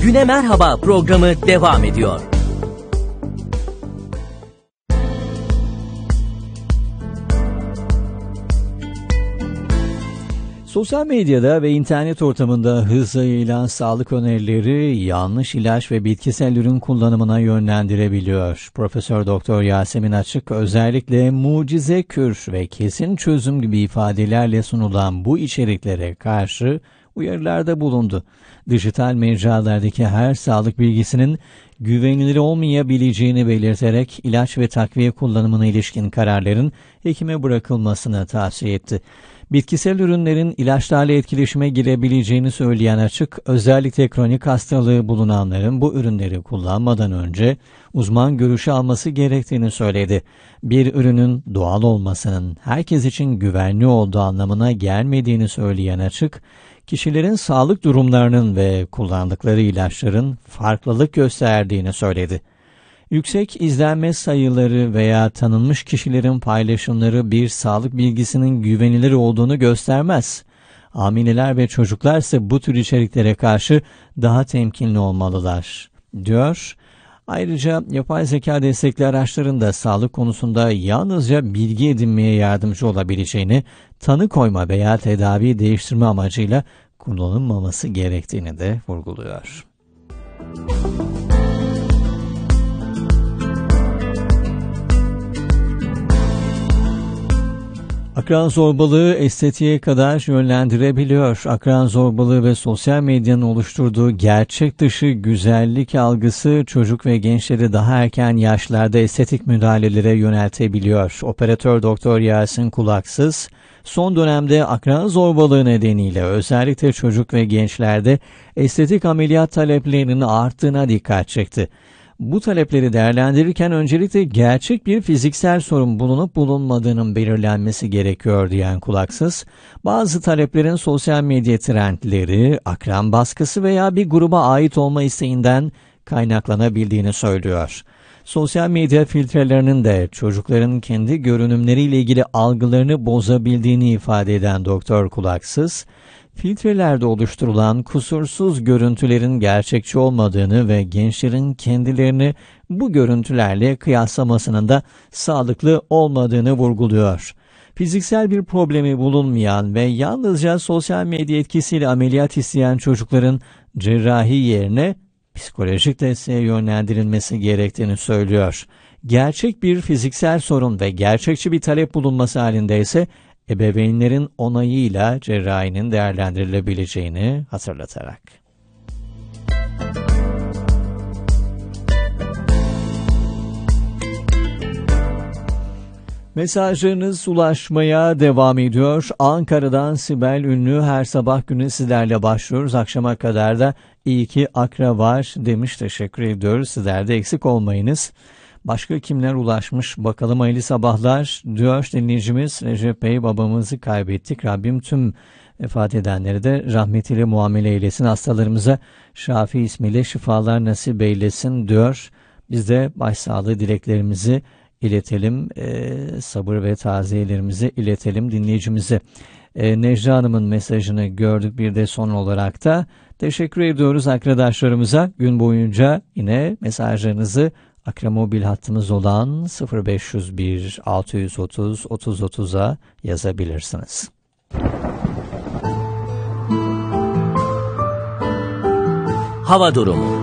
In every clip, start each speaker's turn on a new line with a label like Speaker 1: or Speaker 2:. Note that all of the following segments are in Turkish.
Speaker 1: Güne Merhaba programı devam ediyor.
Speaker 2: Sosyal medyada ve internet ortamında hızla yayılan sağlık önerileri yanlış ilaç ve bitkisel ürün kullanımına yönlendirebiliyor. Profesör Doktor Yasemin Açık özellikle mucize kür ve kesin çözüm gibi ifadelerle sunulan bu içeriklere karşı uyarılarda bulundu. Dijital mecralardaki her sağlık bilgisinin güvenilir olmayabileceğini belirterek ilaç ve takviye kullanımına ilişkin kararların hekime bırakılmasını tavsiye etti. Bitkisel ürünlerin ilaçlarla etkileşime girebileceğini söyleyen Açık, özellikle kronik hastalığı bulunanların bu ürünleri kullanmadan önce uzman görüşü alması gerektiğini söyledi. Bir ürünün doğal olmasının herkes için güvenli olduğu anlamına gelmediğini söyleyen Açık, kişilerin sağlık durumlarının ve kullandıkları ilaçların farklılık gösterdiğini söyledi. Yüksek izlenme sayıları veya tanınmış kişilerin paylaşımları bir sağlık bilgisinin güvenilir olduğunu göstermez. Hamileler ve çocuklar ise bu tür içeriklere karşı daha temkinli olmalılar, diyor. Ayrıca yapay zeka destekli araçların da sağlık konusunda yalnızca bilgi edinmeye yardımcı olabileceğini, tanı koyma veya tedavi değiştirme amacıyla kullanılmaması gerektiğini de vurguluyor. Akran zorbalığı estetiğe kadar yönlendirebiliyor. Akran zorbalığı ve sosyal medyanın oluşturduğu gerçek dışı güzellik algısı çocuk ve gençleri daha erken yaşlarda estetik müdahalelere yöneltebiliyor. Operatör Doktor Yasin Kulaksız, son dönemde akran zorbalığı nedeniyle özellikle çocuk ve gençlerde estetik ameliyat taleplerinin arttığına dikkat çekti. Bu talepleri değerlendirirken öncelikle gerçek bir fiziksel sorun bulunup bulunmadığının belirlenmesi gerekiyor diyen Kulaksız, bazı taleplerin sosyal medya trendleri, akran baskısı veya bir gruba ait olma isteğinden kaynaklanabildiğini söylüyor. Sosyal medya filtrelerinin de çocukların kendi görünümleriyle ilgili algılarını bozabildiğini ifade eden Doktor Kulaksız, filtrelerde oluşturulan kusursuz görüntülerin gerçekçi olmadığını ve gençlerin kendilerini bu görüntülerle kıyaslamasının da sağlıklı olmadığını vurguluyor. Fiziksel bir problemi bulunmayan ve yalnızca sosyal medya etkisiyle ameliyat isteyen çocukların cerrahi yerine psikolojik desteğe yönlendirilmesi gerektiğini söylüyor. Gerçek bir fiziksel sorun ve gerçekçi bir talep bulunması halinde ise ebeveynlerin onayıyla cerrahinin değerlendirilebileceğini hatırlatarak. Mesajlarınız ulaşmaya devam ediyor. Ankara'dan Sibel Ünlü, her sabah günü sizlerle başlıyoruz. Akşama kadar da iyi ki Akra var demiş. Teşekkür ediyoruz. Sizler de eksik olmayınız. Başka kimler ulaşmış bakalım, hayırlı sabahlar diyor dinleyicimiz. Recep Bey, babamızı kaybettik. Rabbim tüm vefat edenleri de rahmetiyle muamele eylesin. Hastalarımıza Şafi ismiyle şifalar nasip eylesin diyor. Biz de başsağlığı dileklerimizi iletelim. Sabır ve taziyelerimizi iletelim dinleyicimize. Necla Hanım'ın mesajını gördük bir de son olarak da. Teşekkür ediyoruz arkadaşlarımıza. Gün boyunca yine mesajlarınızı Akra mobil hattımız olan 0501 630 3030'a yazabilirsiniz.
Speaker 1: Hava durumu.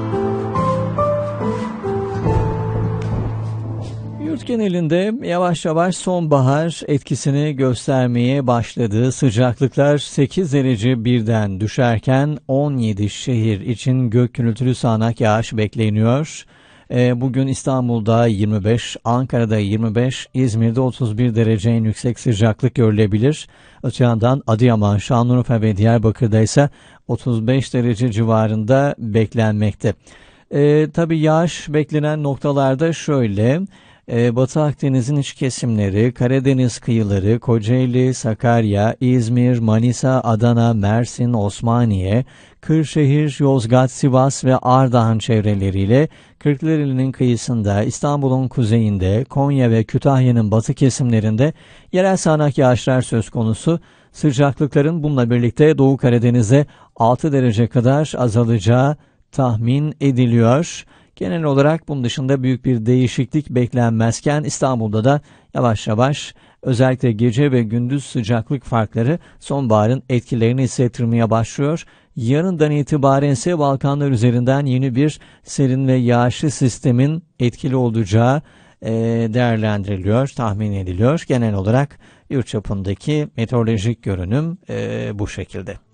Speaker 2: Yurt genelinde yavaş yavaş sonbahar etkisini göstermeye başladı. Sıcaklıklar 8 derece birden düşerken 17 şehir için gök gürültülü sağanak yağış bekleniyor. Bugün İstanbul'da 25, Ankara'da 25, İzmir'de 31 derece en yüksek sıcaklık görülebilir. Öte yandan Adıyaman, Şanlıurfa ve Diyarbakır'da ise 35 derece civarında beklenmekte. Tabii yağış beklenen noktalarda şöyle: Batı Akdeniz'in iç kesimleri, Karadeniz kıyıları, Kocaeli, Sakarya, İzmir, Manisa, Adana, Mersin, Osmaniye, Kırşehir, Yozgat, Sivas ve Ardahan çevreleriyle Kırklareli'nin kıyısında, İstanbul'un kuzeyinde, Konya ve Kütahya'nın batı kesimlerinde yerel sağanak yağışlar söz konusu. Sıcaklıkların bununla birlikte Doğu Karadeniz'de 6 derece kadar azalacağı tahmin ediliyor. Genel olarak bunun dışında büyük bir değişiklik beklenmezken İstanbul'da da yavaş yavaş özellikle gece ve gündüz sıcaklık farkları sonbaharın etkilerini hissettirmeye başlıyor. Yarından itibaren ise Balkanlar üzerinden yeni bir serin ve yağışlı sistemin etkili olacağı değerlendiriliyor, tahmin ediliyor. Genel olarak yurt çapındaki meteorolojik görünüm bu şekilde.